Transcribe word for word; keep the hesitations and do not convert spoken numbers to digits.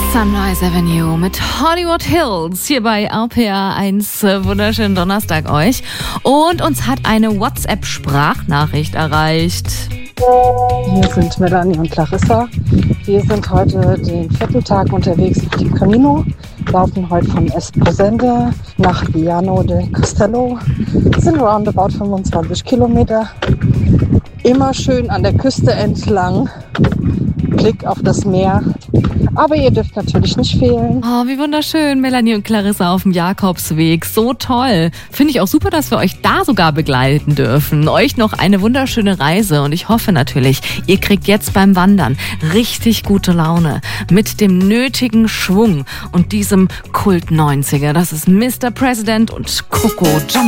Sunrise Avenue mit Hollywood Hills hier bei R P R eins. Wunderschönen Donnerstag euch. Und uns hat eine WhatsApp-Sprachnachricht erreicht. Hier sind Melanie und Clarissa. Wir sind heute den vierten Tag unterwegs auf dem Camino, laufen heute von Esposende nach Llano de Castello, sind roundabout fünfundzwanzig Kilometer, immer schön an der Küste entlang, Blick auf das Meer. Aber ihr dürft natürlich nicht fehlen. Oh, wie wunderschön, Melanie und Clarissa auf dem Jakobsweg. So toll. Finde ich auch super, dass wir euch da sogar begleiten dürfen. Euch noch eine wunderschöne Reise. Und ich hoffe natürlich, ihr kriegt jetzt beim Wandern richtig gute Laune. Mit dem nötigen Schwung und diesem Kult neunziger. Das ist Mister President und Coco Jump.